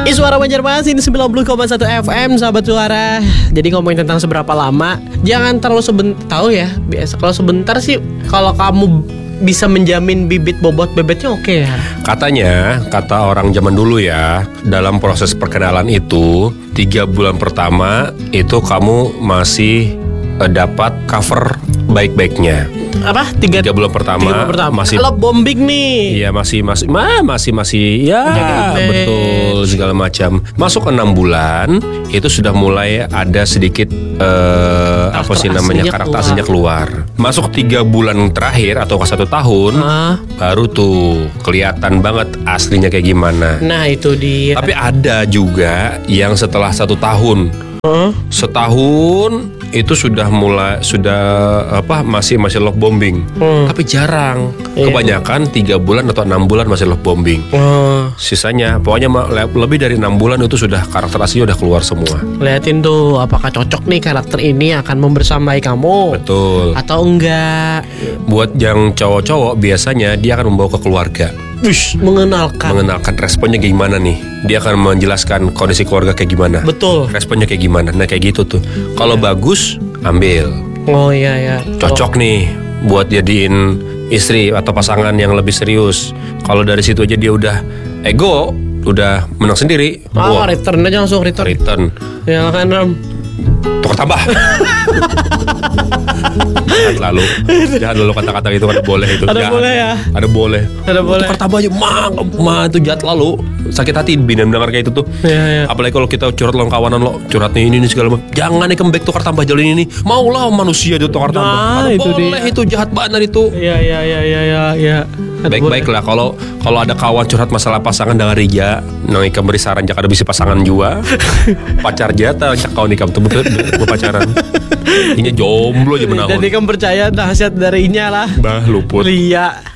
Suara Banjarmasin 90,1 FM, sahabat suara. Jadi ngomongin tentang seberapa lama, jangan terlalu tahu ya. Biasa kalau sebentar sih, kalau kamu bisa menjamin bibit bobot bebeknya oke ya. Katanya, kata orang zaman dulu ya, dalam proses perkenalan itu 3 bulan pertama itu kamu masih dapat cover baik-baiknya. Apa? 3 bulan pertama, masih kalau bombing nih. Iya masih ya betul segala macam. Masuk 6 bulan itu sudah mulai ada sedikit karakter aslinya keluar. Masuk 3 bulan terakhir atau ke 1 tahun baru tuh kelihatan banget aslinya kayak gimana. Nah itu dia. Tapi ada juga yang setelah 1 tahun. Setahun itu sudah masih love bombing. Tapi jarang. Kebanyakan 3 bulan atau 6 bulan masih love bombing. Sisanya pokoknya lebih dari 6 bulan itu sudah karakter aslinya udah keluar semua. Liatin tuh apakah cocok nih karakter ini akan membersamai kamu. Betul. Atau enggak. Buat yang cowok-cowok biasanya dia akan membawa ke keluarga. Mengenalkan responnya kayak gimana nih. Dia akan menjelaskan kondisi keluarga kayak gimana. Betul. Responnya kayak gimana. Nah kayak gitu tuh. Kalau bagus ambil. Oh iya. Cocok nih buat jadiin istri atau pasangan yang lebih serius. Kalau dari situ aja dia udah ego, udah menang sendiri. Return aja langsung return. Ya kan Ram. Tukar tambah. Jahat lalu kata-kata itu ada boleh itu. Ada boleh ya. Ada boleh. Tukar tambah aja itu jahat lalu. Sakit hati bina mendengar kayak itu tuh. Iya. Apalagi kalau kita curhat lo kawanan lo, curhatnya ini segala macam. Jangan nih kembek tukar tambah jalin ini. Maulah manusia itu tukar tambah. Itu boleh dia. Itu jahat banget itu. Iya. Baik-baik lah kalau ada kawan curhat masalah pasangan dengan Rija, nang ikam beri saran jaka ada bisa pasangan juga. Pacar jata jak kawan ikam tuh betul pacaran. Ini jomblo aja menang. Jadi kamu percaya nasihat dari Inya lah. Bah luput. Lia.